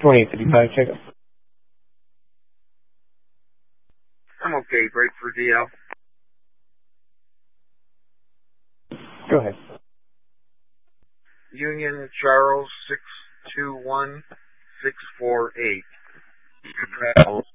2855, check up. I'm okay. Break for DL. Go ahead. Union Charles 621648. Travel